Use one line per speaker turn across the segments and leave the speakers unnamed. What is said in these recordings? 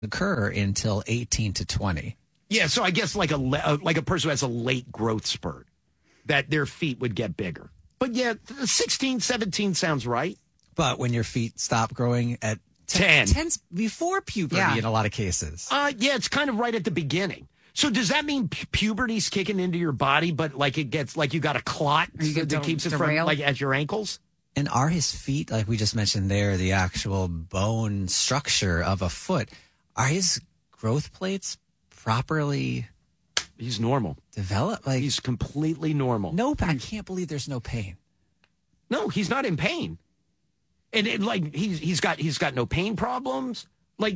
occur until 18 to 20.
Yeah, so I guess like a person who has a late growth spurt, that their feet would get bigger. But yeah, 16, 17 sounds right.
But when your feet stop growing at
10.
10's before puberty in a lot of cases.
Yeah, it's kind of right at the beginning. So does that mean puberty's kicking into your body, but like it gets like you got a clot that keeps it from like at your ankles?
And are his feet, like we just mentioned there, the actual bone structure of a foot, are his growth plates properly?
He's normal.
Developed? Like
he's completely normal.
No, I can't believe there's no pain.
No, he's not in pain. And like he's got no pain problems. Like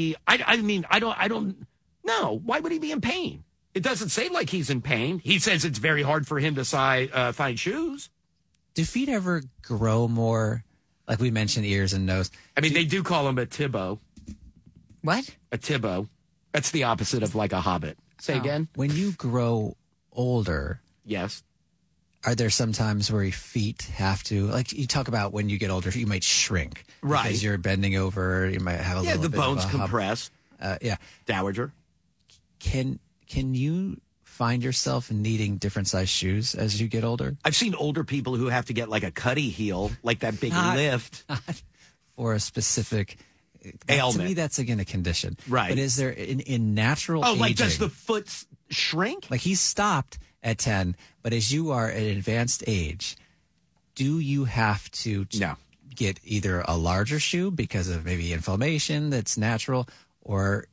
I don't know. Why would he be in pain? It doesn't say like he's in pain. He says it's very hard for him to find shoes.
Do feet ever grow more? Like we mentioned, ears and nose.
I mean, they do call him a Tibbo.
What?
A Tibbo. That's the opposite of like a hobbit. Say again.
When you grow older,
yes.
Are there some times where your feet have to, like you talk about when you get older, you might shrink.
Right.
Because you're bending over, you might have a little bit
the bones
of a
compress.
Yeah.
Dowager.
Can you find yourself needing different size shoes as you get older?
I've seen older people who have to get like a cutty heel, like that big lift.
Not for a specific
ailment.
To me, that's again a condition.
Right.
But is there in natural aging,
like does the foot shrink?
Like he stopped at 10, but as you are at an advanced age, do you have to get either a larger shoe because of maybe inflammation that's natural, or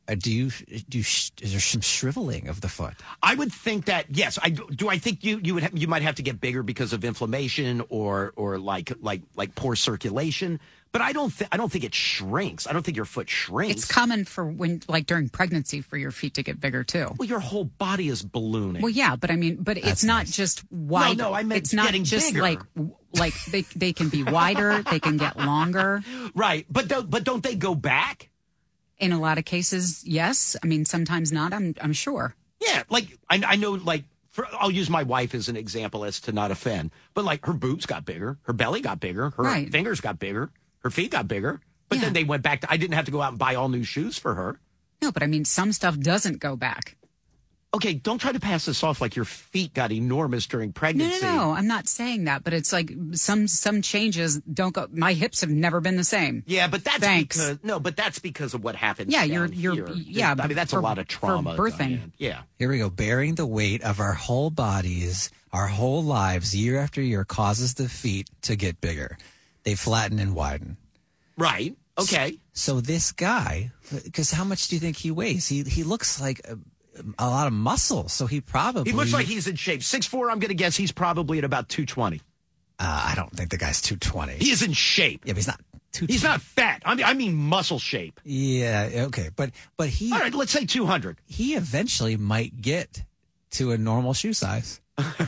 is there some shriveling of the foot?
I would think that yes. I think you might have to get bigger because of inflammation or like poor circulation. But I don't think it shrinks. I don't think your foot shrinks.
It's common for when, like during pregnancy, for your feet to get bigger too.
Well, your whole body is ballooning.
Well, yeah, but I mean, it's not just wide.
No, I meant
it's not
getting
just
bigger.
like they can be wider, they can get longer.
Right, but don't they go back?
In a lot of cases, yes. I mean, sometimes not. I'm sure.
Yeah, like I know, like. I'll use my wife as an example as to not offend, but like her boobs got bigger, her belly got bigger, her fingers got bigger, her feet got bigger, but then they went back to, I didn't have to go out and buy all new shoes for her.
No, but I mean, some stuff doesn't go back.
Okay, don't try to pass this off like your feet got enormous during pregnancy.
No, I'm not saying that, but it's like some changes don't go. My hips have never been the same.
Yeah, but that's because of what happened.
Yeah,
you're
yeah.
I mean, that's a lot of trauma.
For birthing.
Diane. Yeah.
Here we go. Bearing the weight of our whole bodies, our whole lives, year after year, causes the feet to get bigger. They flatten and widen.
Right. Okay.
So this guy, because how much do you think he weighs? He looks like a lot of muscle, so he
looks like he's in shape. 6'4", I'm going to guess he's probably at about 220.
I don't think the guy's 220.
He is in shape.
Yeah, but he's not 220.
He's not fat. I mean muscle shape.
Yeah, okay. But he...
All right, let's say 200.
He eventually might get to a normal shoe size.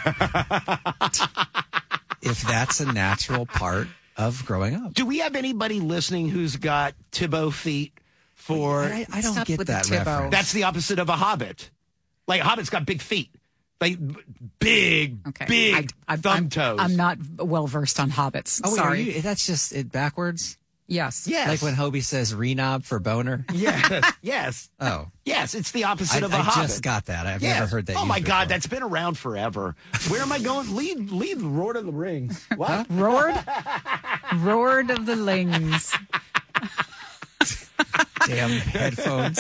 If that's a natural part of growing up.
Do we have anybody listening who's got Tibbo feet?
I don't get that reference.
That's the opposite of a hobbit. Like a hobbit's got big feet. Like big thumb toes.
I'm not well versed on hobbits.
Oh,
sorry.
That's just it backwards?
Yes.
Like when Hobie says renob for boner?
Yes.
Oh.
Yes, it's the opposite of a hobbit.
I just got that. I've never heard that.
Oh my God,
before.
that's been around forever. Where am I going? Lead Lord of the Rings. What?
Roared of the Lings.
Damn headphones.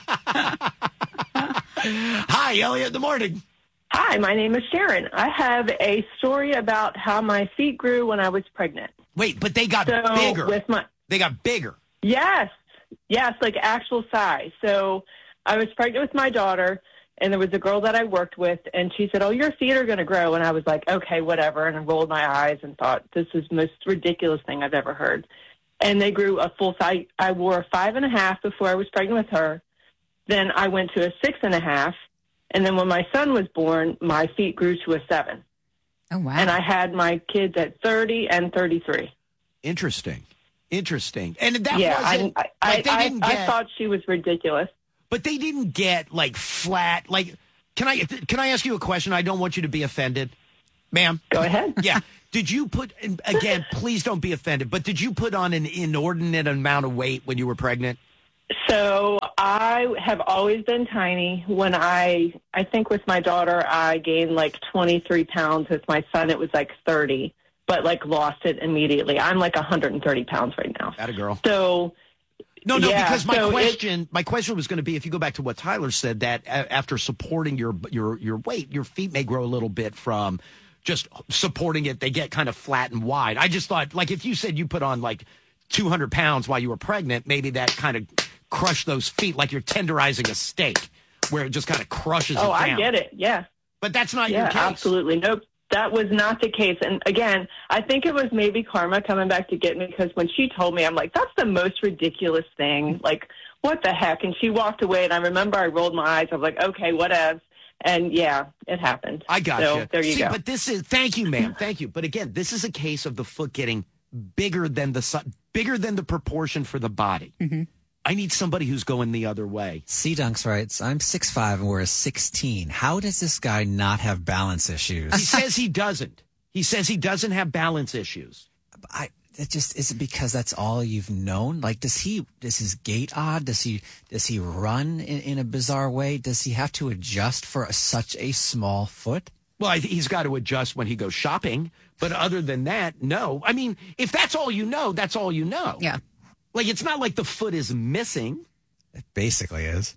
Hi, Elliot in the morning.
Hi, my name is Sharon. I have a story about how my feet grew when I was pregnant.
Wait, but they got bigger. They got bigger.
Yes, like actual size. So I was pregnant with my daughter, and there was a girl that I worked with, and she said, "Oh, your feet are going to grow." And I was like, "Okay, whatever," and I rolled my eyes and thought, this is the most ridiculous thing I've ever heard. And they grew a full size. I wore a 5.5 before I was pregnant with her. Then I went to a 6.5. And then when my son was born, my feet grew to a 7.
Oh, wow.
And I had my kids at 30 and 33.
Interesting. And that
wasn't...
I
thought she was ridiculous.
But they didn't get, like, flat... Like, can I ask you a question? I don't want you to be offended. Ma'am?
Go ahead.
Yeah. Did you put... Again, please don't be offended, but did you put on an inordinate amount of weight when you were pregnant?
So I have always been tiny. When I think with my daughter, I gained like 23 pounds. With my son, it was like 30, but like lost it immediately. I'm like 130 pounds right now.
Atta girl.
So
No,
yeah,
because
so
my question was going to be, if you go back to what Tyler said, that after supporting your weight, your feet may grow a little bit from just supporting it. They get kind of flat and wide. I just thought, like, if you said you put on like 200 pounds while you were pregnant, maybe that kind of crushed those feet like you're tenderizing a steak, where it just kind of crushes it down.
I get it. Yeah.
But that's not your case.
Absolutely. Nope. That was not the case. And again, I think it was maybe karma coming back to get me, because when she told me, I'm like, that's the most ridiculous thing. Like, what the heck? And she walked away, and I remember I rolled my eyes. I was like, okay, whatever. And yeah, it happened.
I got
so,
you.
There you go.
But this is, thank you, ma'am. Thank you. But again, this is a case of the foot getting bigger than the proportion for the body. Mm-hmm. I need somebody who's going the other way.
C-Dunks writes, I'm 6'5" and we're a 16. How does this guy not have balance issues?
He says he doesn't. He says he doesn't have balance issues.
Is it because that's all you've known? Like, does his gait odd? Does he run in a bizarre way? Does he have to adjust for such a small foot?
Well, he's got to adjust when he goes shopping. But other than that, no. I mean, if that's all you know, that's all you know.
Yeah.
Like, it's not like the foot is missing.
It basically is.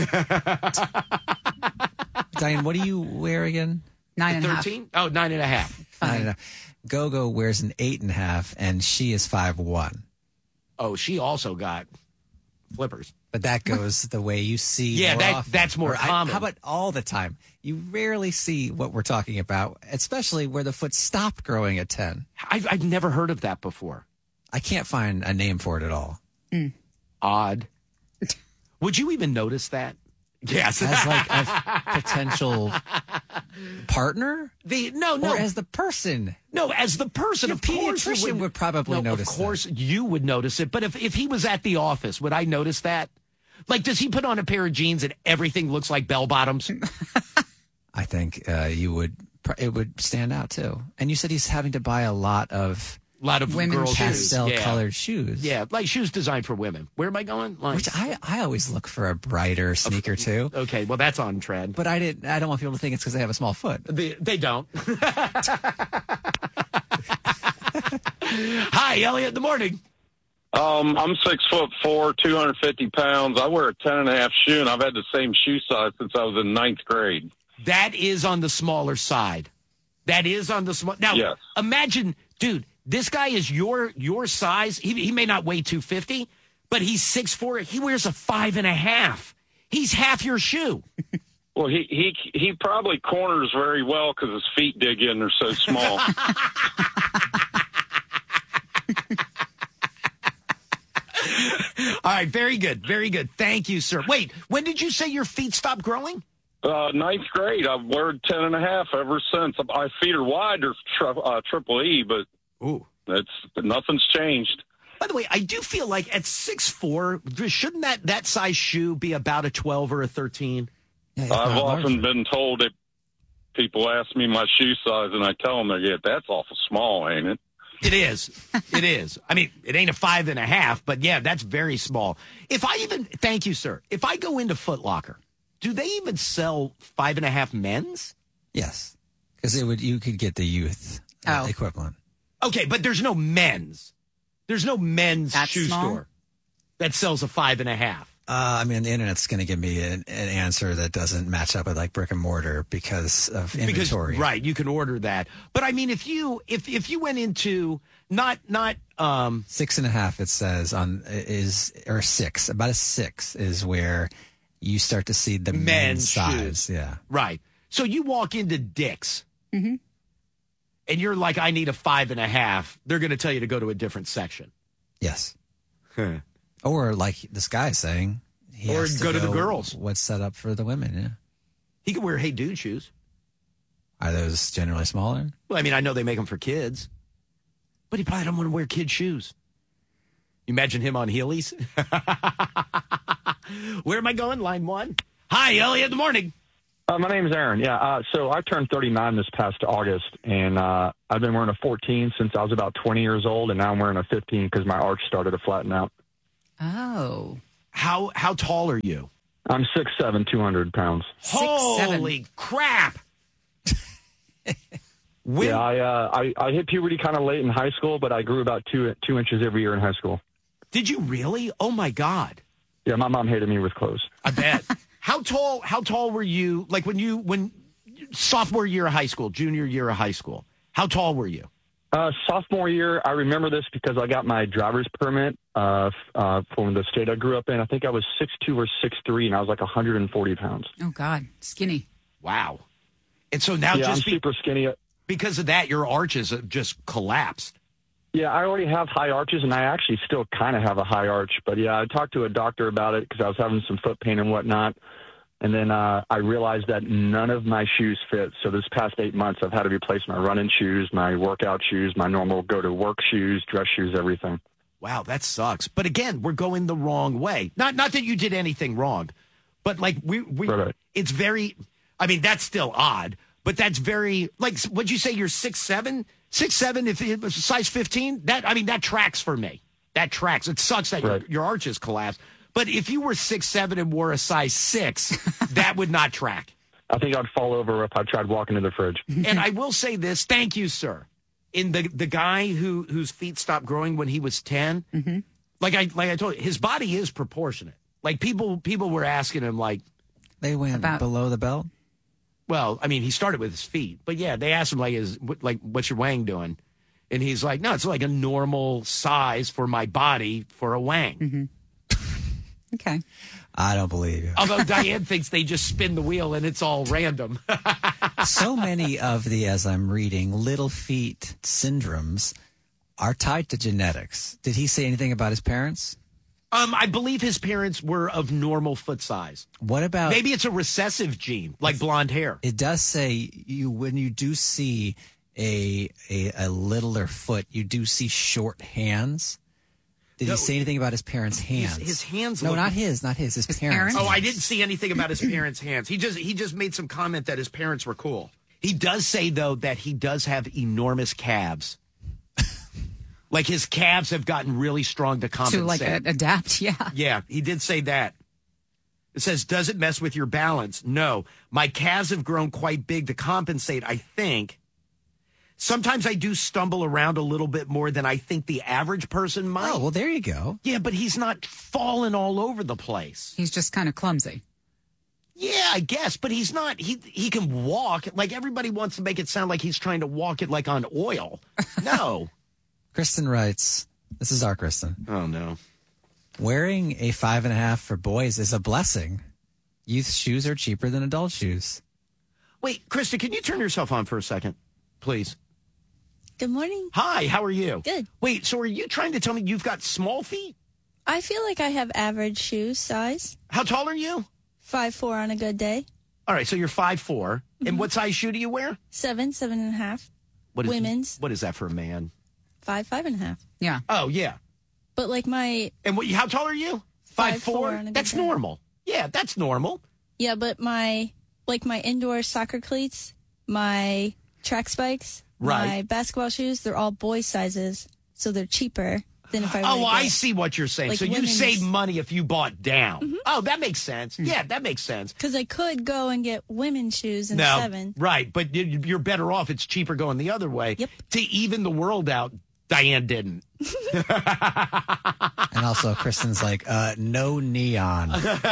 Diane, what do you wear again?
9.5.
13? Oh, 9.5.
9.5. Gogo wears an 8.5, and she is 5'1".
Oh, she also got flippers.
But that goes the way you see.
Yeah,
more often.
that's more common.
How about all the time? You rarely see what we're talking about, especially where the foot stopped growing at 10.
I've never heard of that before.
I can't find a name for it at all.
Odd. Would you even notice that? Yes.
As like a potential partner?
No.
Or as the person?
No, as the person.
Your
of course
pediatrician would probably notice
Of course
that.
You would notice it. But if he was at the office, would I notice that? Like, does he put on a pair of jeans and everything looks like bell bottoms?
I think it would stand out too. And you said he's having to buy a lot of
women's
girls'
pastel
shoes.
colored shoes.
Yeah, like shoes designed for women. Where am I going? Like,
Which I always look for a brighter sneaker too.
Okay, well that's on trend.
But I don't want people to think it's because they have a small foot.
They don't. Hi, Elliot. Good morning.
I'm 6'4", 250 pounds. I wear a 10.5 shoe, and I've had the same shoe size since I was in 9th grade.
That is on the smaller side. That is on the small. Now,
yes.
Imagine, dude, this guy is your size. He may not weigh 250, but he's 6'4". He wears a 5.5. He's half your shoe.
Well, he probably corners very well because his feet dig in. They're so small.
All right, very good, very good. Thank you, sir. Wait, when did you say your feet stopped growing?
9th grade. I've worn 10.5 ever since. My feet are wide. They're triple E, but nothing's changed.
By the way, I do feel like at 6'4", shouldn't that size shoe be about a 12 or a 13?
Yeah,
I've often been told that people ask me my shoe size, and I tell them, that's awful small, ain't it?
It is. It is. I mean, it ain't a 5.5, but yeah, that's very small. Thank you, sir. If I go into Foot Locker, do they even sell 5.5 men's?
Yes, because you could get the youth equivalent.
Okay, but there's no men's. There's no men's shoe store that sells a 5.5.
I mean, the internet's going to give me an answer that doesn't match up with like brick and mortar because of inventory.
Right, you can order that. But I mean, if you went into not
6.5, it says or 6, about a 6 is where you start to see the men's size.
Shoes.
Yeah,
right. So you walk into Dick's, and you're like, I need a 5.5. They're going to tell you to go to a different section.
Yes. Or like this guy is saying,
or go to the girls.
What's set up for the women? Yeah,
he could wear Hey Dude shoes.
Are those generally smaller?
Well, I mean, I know they make them for kids, but he probably don't want to wear kid shoes. You imagine him on Heelys? Where am I going? Line 1. Hi, Elliot. Good morning.
My name's Aaron. Yeah, so I turned 39 this past August, and I've been wearing a 14 since I was about 20 years old, and now I'm wearing a 15 because my arch started to flatten out.
Oh.
How tall are you?
I'm 6'7", 200 pounds.
Holy crap!
Yeah, I hit puberty kind of late in high school, but I grew about two inches every year in high school.
Did you really? Oh my God!
Yeah, my mom hated me with clothes.
I bet. How tall were you? Like when sophomore year of high school, junior year of high school. How tall were you?
Sophomore year, I remember this because I got my driver's permit from the state I grew up in. I think I was 6'2" or 6'3", and I was like 140 pounds.
Oh, God. Skinny.
Wow. And so now
I'm super skinny.
Because of that, your arches have just collapsed.
Yeah, I already have high arches, and I actually still kind of have a high arch. But, yeah, I talked to a doctor about it because I was having some foot pain and whatnot. And then I realized that none of my shoes fit. So this past 8 months, I've had to replace my running shoes, my workout shoes, my normal go-to-work shoes, dress shoes, everything.
Wow, that sucks. But again, we're going the wrong way. Not that you did anything wrong, but like
right.
It's very. I mean, that's still odd, but that's very like. What'd you say? You're 6'7"? 6'7" if it was size 15. That tracks for me. That tracks. It sucks that your arches collapsed. But if you were 6'7" and wore a size 6, that would not track.
I think I'd fall over if I tried walking to the fridge.
And I will say this, thank you, sir. In the guy whose feet stopped growing when he was 10,
mm-hmm.
like I told you, his body is proportionate. Like people were asking him, like,
they went below the belt.
Well, I mean, he started with his feet, but yeah, they asked him what's your wang doing? And he's like, no, it's like a normal size for my body for a wang.
Mm-hmm. Okay.
I don't believe you.
Although Diane thinks they just spin the wheel and it's all random.
So many of the, as I'm reading, little feet syndromes are tied to genetics. Did he say anything about his parents?
I believe his parents were of normal foot size.
What about...
Maybe it's a recessive gene, like blonde hair.
It does say when you do see a littler foot, you do see short hands. Did he say anything about his parents' hands?
His hands.
No, not his. His parents.
Oh, I didn't see anything about his parents' hands. He just made some comment that his parents were cool. He does say though that he does have enormous calves. Like his calves have gotten really strong to compensate.
To adapt, yeah.
Yeah, he did say that. It says, does it mess with your balance? No. My calves have grown quite big to compensate, I think. Sometimes I do stumble around a little bit more than I think the average person might.
Oh, well, there you go.
Yeah, but he's not falling all over the place.
He's just kind of clumsy.
Yeah, I guess, but he's not. He can walk. Like everybody wants to make it sound like he's trying to walk it like on oil. No.
Kristen writes, this is our Kristen.
Oh, no.
Wearing a 5.5 for boys is a blessing. Youth shoes are cheaper than adult shoes.
Wait, Kristen, can you turn yourself on for a second, please?
Good morning.
Hi, how are you?
Good.
Wait, so are you trying to tell me you've got small feet?
I feel like I have average shoe size.
How tall are you?
5'4" on a good day.
All right, so you're 5'4". Mm-hmm. And what size shoe do you wear?
7.5. Women's.
What is that for a man?
5.5.
Yeah.
Oh, yeah.
But like my...
And how tall are you? 5'4"? That's normal. Yeah, that's normal.
Yeah, but my indoor soccer cleats, my track spikes, my basketball shoes, they're all boy sizes, so they're cheaper than if I were to
I see what you're saying.
Like
so you save money if you bought down. Mm-hmm. Oh, that makes sense. Mm-hmm. Yeah, that makes sense.
Because I could go and get women's shoes in 7.
Right, but you're better off. It's cheaper going the other way.
Yep.
To even the world out, Diane didn't.
And also, Kristen's like, no neon.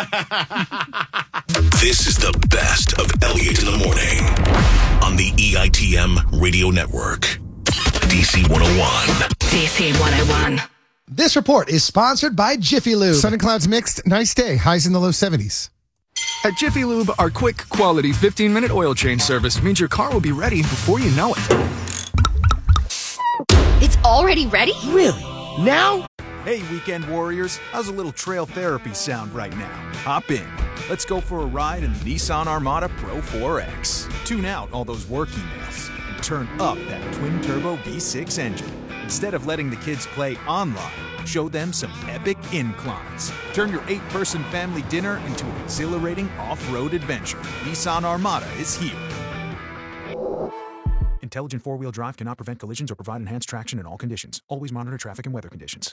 This is the best of Elliot in the morning on the EITM radio network. DC 101.
DC 101.
This report is sponsored by Jiffy Lube. Sun and clouds mixed, nice day, highs in the low 70s.
At Jiffy Lube, our quick, quality 15-minute oil change service means your car will be ready before you know it.
It's already ready?
Really? Now?
Hey, weekend warriors, how's a little trail therapy sound right now? Hop in. Let's go for a ride in the Nissan Armada Pro 4X. Tune out all those work emails and turn up that twin-turbo V6 engine. Instead of letting the kids play online, show them some epic inclines. Turn your 8-person family dinner into an exhilarating off-road adventure. Nissan Armada is here. Intelligent four-wheel drive cannot prevent collisions or provide enhanced traction in all conditions. Always monitor traffic and weather conditions.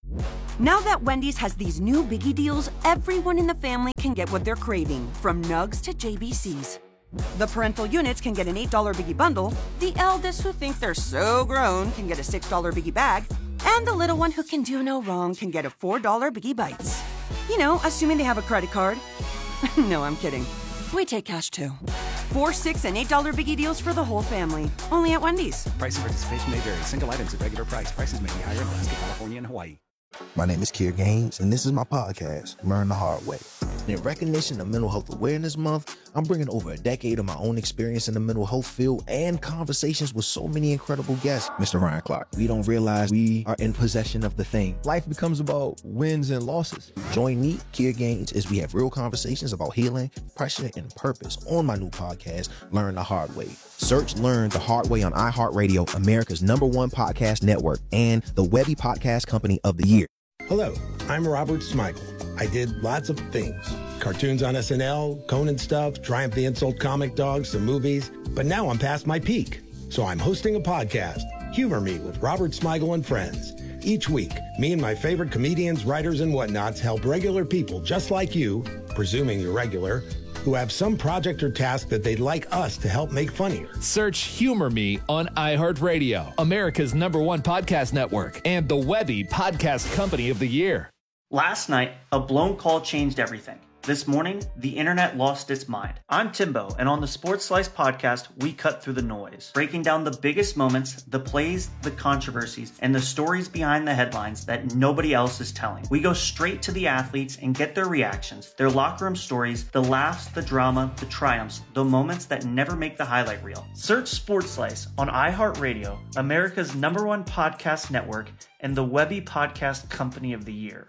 Now that Wendy's has these new Biggie deals, everyone in the family can get what they're craving, from nugs to JBCs. The parental units can get an $8 Biggie bundle, the eldest who think they're so grown can get a $6 Biggie bag, and the little one who can do no wrong can get a $4 Biggie Bites. You know, assuming they have a credit card. No, I'm kidding. We take cash too. $4, $6, and $8 Biggie deals for the whole family. Only at Wendy's.
Price and participation may vary. Single items at regular price. Prices may be higher in Alaska, California, and Hawaii.
My name is Kier Gaines, and this is my podcast, Learn the Hard Way. In recognition of Mental Health Awareness Month, I'm bringing over a decade of my own experience in the mental health field and conversations with so many incredible guests. Mr. Ryan Clark, we don't realize we are in possession of the thing. Life becomes about wins and losses. Join me, Kier Gaines, as we have real conversations about healing, pressure, and purpose on my new podcast, Learn the Hard Way. Search Learn the Hard Way on iHeartRadio, America's #1 podcast network, and the Webby Podcast Company of the Year.
Hello, I'm Robert Smigel. I did lots of things. Cartoons on SNL, Conan stuff, Triumph the Insult Comic Dog, some movies. But now I'm past my peak. So I'm hosting a podcast, Humor Me with Robert Smigel and Friends. Each week, me and my favorite comedians, writers, and whatnots help regular people just like you, presuming you're regular, who have some project or task that they'd like us to help make funnier.
Search Humor Me on iHeartRadio, America's #1 podcast network, and the Webby Podcast Company of the Year.
Last night, a blown call changed everything. This morning, the internet lost its mind. I'm Timbo, and on the Sports Slice podcast, we cut through the noise, breaking down the biggest moments, the plays, the controversies, and the stories behind the headlines that nobody else is telling. We go straight to the athletes and get their reactions, their locker room stories, the laughs, the drama, the triumphs, the moments that never make the highlight reel. Search Sports Slice on iHeartRadio, America's #1 podcast network, and the Webby Podcast Company of the Year.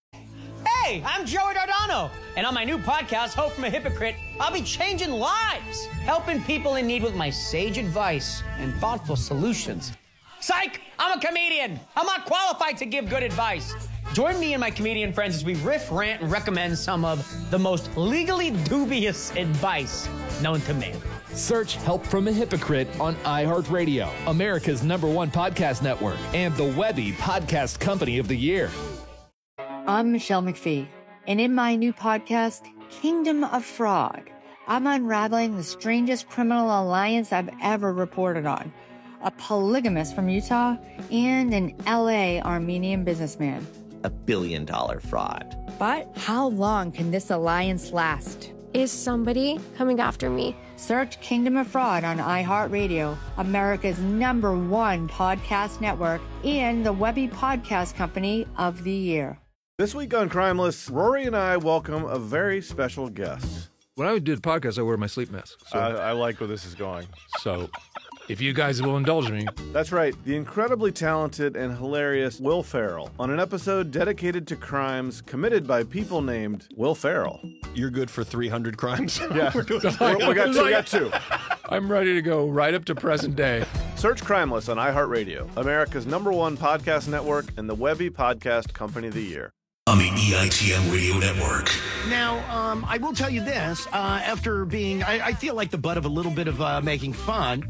Hey, I'm Joey Dardano, and on my new podcast, Hope from a Hypocrite, I'll be changing lives, helping people in need with my sage advice and thoughtful solutions. Psych! I'm a comedian. I'm not qualified to give good advice. Join me and my comedian friends as we riff, rant, and recommend some of the most legally dubious advice known to man.
Search Help from a Hypocrite on iHeartRadio, America's #1 podcast network, and the Webby Podcast Company of the Year.
I'm Michelle McPhee, and in my new podcast, Kingdom of Fraud, I'm unraveling the strangest criminal alliance I've ever reported on. A polygamist from Utah and an LA Armenian businessman.
$1 billion fraud.
But how long can this alliance last?
Is somebody coming after me?
Search Kingdom of Fraud on iHeartRadio, America's #1 podcast network, and the Webby Podcast Company of the Year.
This week on Crimeless, Rory and I welcome a very special guest.
When I do the podcast, I wear my sleep mask.
So. I like where this is going.
So, if you guys will indulge me.
That's right. The incredibly talented and hilarious Will Ferrell on an episode dedicated to crimes committed by people named Will Ferrell.
You're good for 300 crimes?
Yeah. we got two.
I'm ready to go right up to present day.
Search Crimeless on iHeartRadio, America's #1 podcast network, and the Webby Podcast Company of the Year.
On the EITM Radio Network.
Now, I will tell you this. After being, I feel like the butt of a little bit of making fun.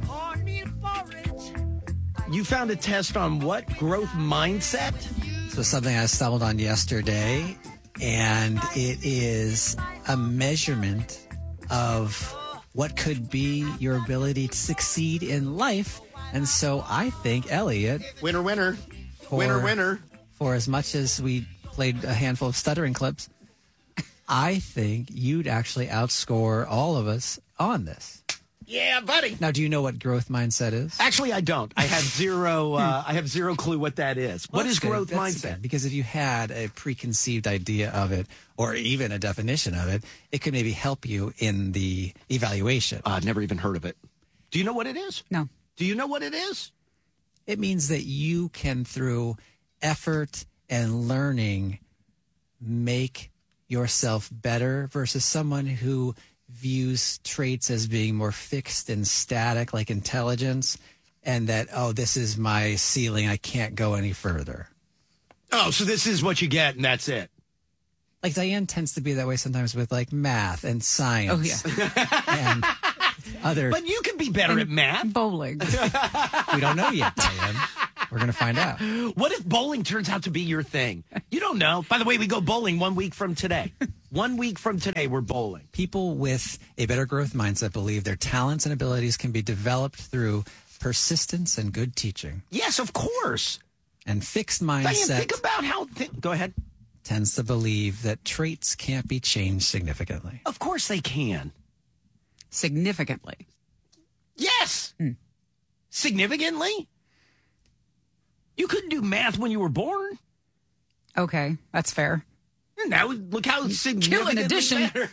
You found a test on what? Growth mindset?
So something I stumbled on yesterday, and it is a measurement of what could be your ability to succeed in life. And so I think, Elliot...
Winner.
For as much as we played a handful of stuttering clips, I think you'd actually outscore all of us on this.
Yeah, buddy.
Now, do you know what growth mindset is?
Actually, I don't. I have zero. I have zero clue what that is. What is growth mindset?
Because if you had a preconceived idea of it, or even a definition of it, it could maybe help you in the evaluation.
I've never even heard of it. Do you know what it is?
No.
Do you know what it is?
It means that you can, through effort and learning, make yourself better versus someone who views traits as being more fixed and static, like intelligence, and that, oh, this is my ceiling, I can't go any further.
Oh, so this is what you get and that's it.
Like Diane tends to be that way sometimes with like math and science.
Oh, yeah.
And other.
But you can be better at math.
Bowling.
We don't know yet, Diane. We're going to find out.
What if bowling turns out to be your thing? You don't know. By the way, we go bowling 1 week from today. 1 week from today, we're bowling.
People with a better growth mindset believe their talents and abilities can be developed through persistence and good teaching.
Yes, of course.
And fixed
Diane,
mindset
think about how... Go ahead.
Tends to believe that traits can't be changed significantly.
Of course they can.
Significantly.
Yes. Significantly? You couldn't do math when you were born.
Okay, that's fair.
Now look how significantly
Kill an addition.
better.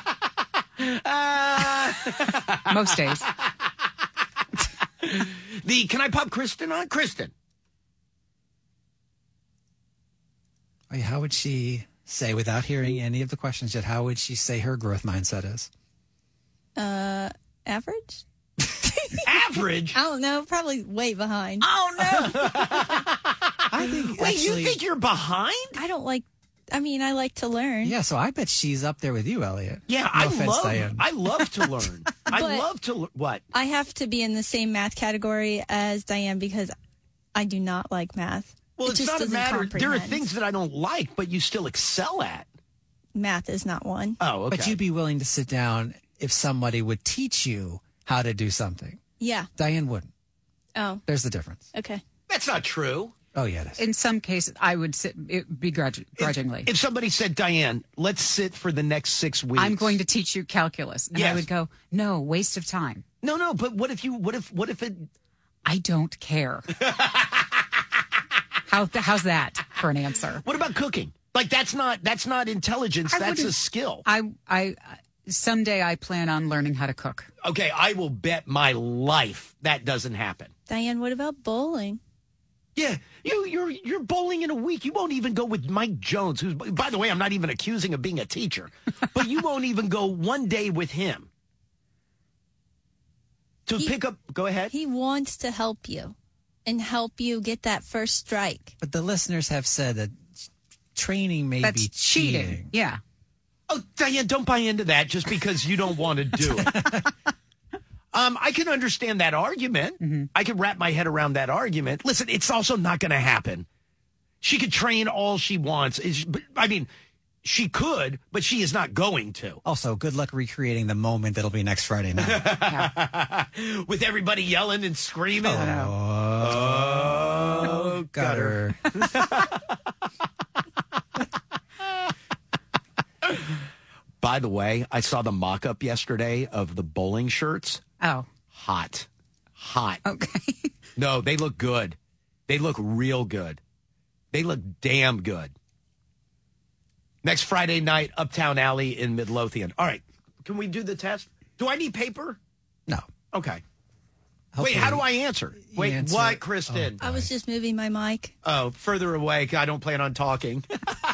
Most days.
Can I pop Kristen on? Kristen.
Oh, yeah, how would she say, without hearing any of the questions yet, how would she say her growth mindset is?
Average?
Average?
I don't know. Probably way behind.
Oh, no.
I think
Wait,
actually,
you think you're behind?
I don't like... I mean, I like to learn.
Yeah, so I bet she's up there with you, Elliot.
Yeah,
No offense, Diane.
I love to learn. I love to what?
I have to be in the same math category as Diane because I do not like math.
Well,
It
it's
just
not a
doesn't
matter. There are
comprehend.
things that I don't like, but you still excel at.
Math is not one.
Oh, okay.
But you'd be willing to sit down if somebody would teach you how to do something.
Yeah.
Diane wouldn't.
Oh.
There's the difference.
Okay.
That's not true.
Oh, yeah, it is.
In some cases, I would sit begrudgingly.
If somebody said, Diane, let's sit for the next 6 weeks.
I'm going to teach you calculus. And I would go, no, waste of time.
No, but what if it...
I don't care. How's that for an answer?
What about cooking? Like, that's not intelligence. That's a skill.
I someday I plan on learning how to cook.
Okay, I will bet my life that doesn't happen.
Diane, what about bowling?
Yeah, you're bowling in a week. You won't even go with Mike Jones, who's, by the way, I'm not even accusing of being a teacher, but you won't even go one day with him to pick up. Go ahead.
He wants to help you and help you get that first strike.
But the listeners have said that training may
That's
be cheating.
Yeah.
Oh, Diane, don't buy into that just because you don't want to do it. I can understand that argument.
Mm-hmm.
I can wrap my head around that argument. Listen, it's also not going to happen. She could train all she wants. I mean, she could, but she is not going to.
Also, good luck recreating the moment that'll be next Friday night.
With everybody yelling and screaming.
Oh, got her.
By the way, I saw the mock-up yesterday of the bowling shirts.
Oh.
Hot.
Okay.
No, they look good. They look real good. They look damn good. Next Friday night, Uptown Alley in Midlothian. All right. Can we do the test? Do I need paper?
No.
Okay.
Hopefully,
wait, how do I answer? Wait,
answer-
what, Kristen?
I was just moving my mic.
Oh, further away. I don't plan on talking.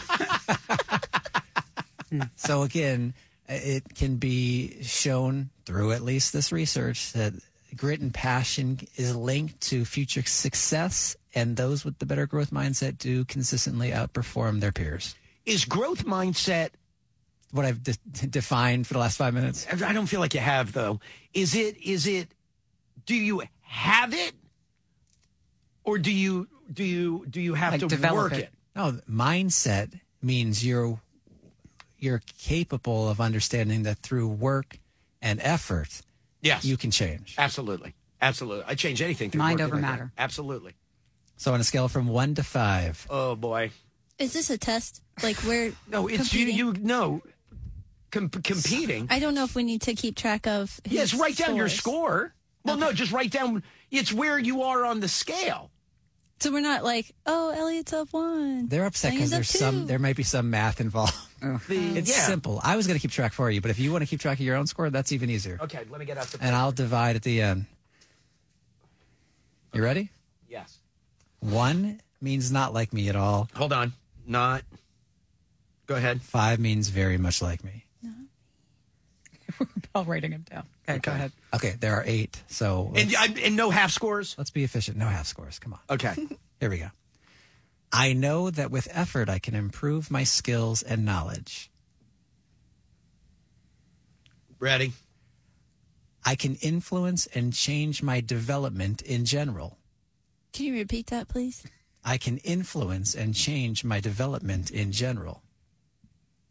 So again, it can be shown through at least this research that grit and passion is linked to future success, and those with the better growth mindset do consistently outperform their peers.
Is growth mindset
what I've defined for the last 5 minutes?
I don't feel like you have, though. Is it, do you have it? Or do you have
Like
to
develop
work it?
No, mindset means you're capable of understanding that through work and effort,
yes,
you can change.
Absolutely. I change anything through
Mind
work
over
and
matter.
effort. Absolutely.
So on a scale from 1 to 5.
Oh, boy.
Is this a test? Like we're
No, it's
competing?
competing.
I don't know if we need to keep track of his
Yes, write down your
scores.
score. Well, no, just write down. It's where you are on the scale.
So we're not like, oh, Elliot's up 1.
They're upset because
Diane's up 2.
there might be some math involved. It's simple. I was going to keep track for you, but if you want to keep track of your own score, that's even easier.
Okay, let me get out the
And I'll divide at the end. You ready?
Yes.
1 means not like me at all.
Hold on. Not. Go ahead.
5 means very much like me.
We're all writing them down. Okay, go ahead.
Okay, there are 8. So
And no half scores?
let's be efficient. No half scores. Come on.
Okay.
Here we go. I know that with effort, I can improve my skills and knowledge.
Ready?
I can influence and change my development in general.
Can you repeat that, please?
I can influence and change my development in general.